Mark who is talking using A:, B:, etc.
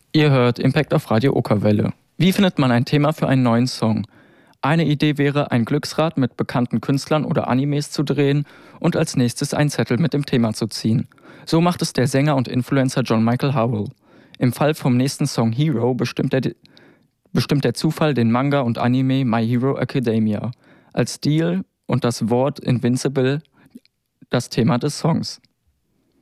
A: Ihr hört Impact auf Radio Okerwelle. Wie findet man ein Thema für einen neuen Song? Eine Idee wäre, ein Glücksrad mit bekannten Künstlern oder Animes zu drehen und als nächstes einen Zettel mit dem Thema zu ziehen. So macht es der Sänger und Influencer John Michael Howell. Im Fall vom nächsten Song Hero bestimmt der Zufall den Manga und Anime My Hero Academia. Als Stil und das Wort Invincible das Thema des Songs.